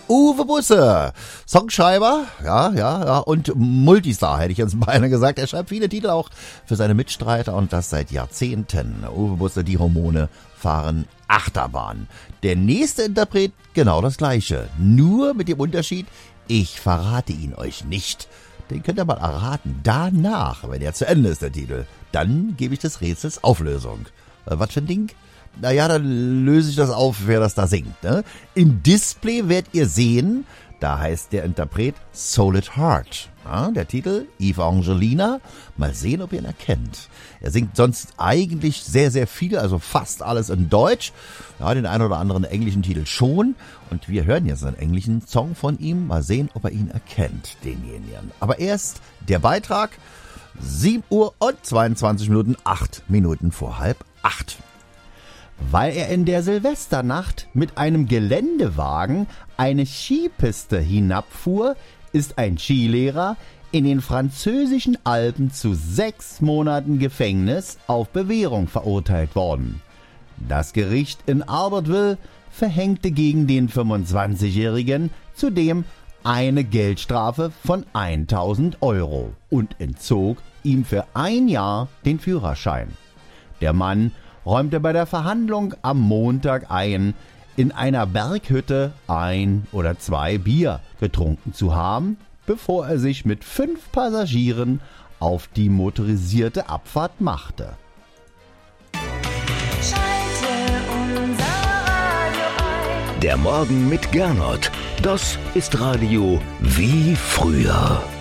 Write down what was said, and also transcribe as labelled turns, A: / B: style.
A: Uwe Busse, Songschreiber, ja, und Multistar, hätte ich jetzt beinahe gesagt. Er schreibt viele Titel auch für seine Mitstreiter und das seit Jahrzehnten. Uwe Busse, die Hormone fahren Achterbahn. Der nächste Interpret genau das Gleiche, nur mit dem Unterschied, ich verrate ihn euch nicht. Den könnt ihr mal erraten. Danach, wenn er zu Ende ist, der Titel, dann gebe ich des Rätsels Auflösung. Was für ein Ding? Naja, dann löse ich das auf, wer das da singt. Ne? Im Display werdet ihr sehen, da heißt der Interpret Solid Heart. Ja, der Titel Eva Angelina. Mal sehen, ob ihr ihn erkennt. Er singt sonst eigentlich sehr, sehr viel, also fast alles in Deutsch. Ja, den einen oder anderen englischen Titel schon. Und wir hören jetzt einen englischen Song von ihm. Mal sehen, ob er ihn erkennt, denjenigen. Aber erst der Beitrag. 7 Uhr und 22 Minuten, 8 Minuten vor 7:30. Weil er in der Silvesternacht mit einem Geländewagen eine Skipiste hinabfuhr, ist ein Skilehrer in den französischen Alpen zu 6 Monaten Gefängnis auf Bewährung verurteilt worden. Das Gericht in Albertville verhängte gegen den 25-Jährigen zudem eine Geldstrafe von 1.000 € und entzog ihm für 1 Jahr den Führerschein. Der Mann räumte bei der Verhandlung am Montag ein, in einer Berghütte 1 oder 2 Bier getrunken zu haben, bevor er sich mit 5 Passagieren auf die motorisierte Abfahrt machte.
B: Schalte unser Radio ein.
C: Der Morgen mit Gernot. Das ist Radio wie früher.